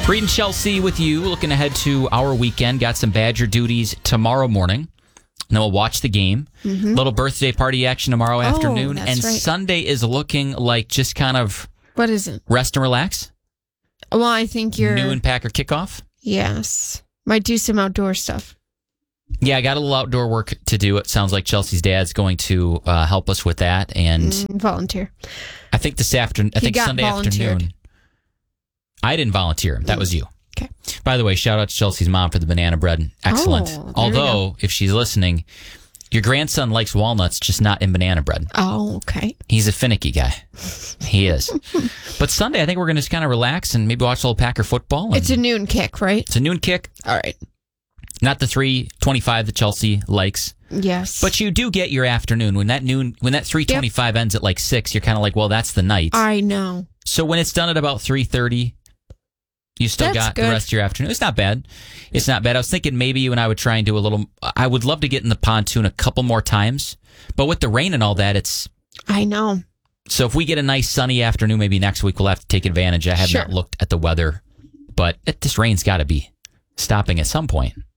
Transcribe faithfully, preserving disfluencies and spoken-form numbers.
Reed and Chelsea with you, looking ahead to our weekend. Got some Badger duties tomorrow morning. And then we'll watch the game. Mm-hmm. Little birthday party action tomorrow oh, afternoon. And right. Sunday is looking like just kind of... What is it? Rest and relax. Well, I think you're... Noon Packer kickoff. Yes. Might do some outdoor stuff. Yeah, I got a little outdoor work to do. It sounds like Chelsea's dad's going to uh, help us with that. And mm, volunteer. I think this afternoon... I he think got Sunday volunteered. afternoon... I didn't volunteer him. That was you. Okay. By the way, shout out to Chelsea's mom for the banana bread. Excellent. Oh, Although, if she's listening, your grandson likes walnuts, just not in banana bread. Oh, okay. He's a finicky guy. He is. But Sunday, I think we're going to just kind of relax and maybe watch a little Packer football. It's a noon kick, right? It's a noon kick. All right. Not the three twenty-five that Chelsea likes. Yes. But you do get your afternoon. When that noon, when that three twenty-five yep. ends at like six, you're kind of like, well, that's the night. I know. So when it's done at about three thirty... You still That's got good. the rest of your afternoon. It's not bad. It's not bad. I was thinking maybe you and I would try and do a little... I would love to get in the pontoon a couple more times. But with the rain and all that, it's... I know. So if we get a nice sunny afternoon, maybe next week we'll have to take advantage. I have sure. not looked at the weather. But it, this rain's got to be stopping at some point.